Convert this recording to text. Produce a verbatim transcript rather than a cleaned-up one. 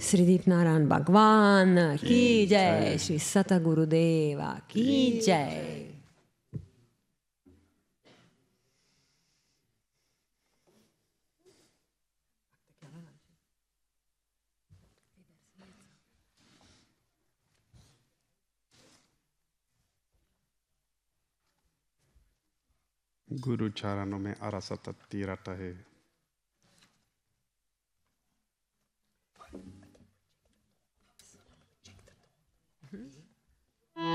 श्री दीप नारायण भगवान की जय, श्री सतगुरुदेवा की जय। गुरु चरणों में अरसत तीरथ है,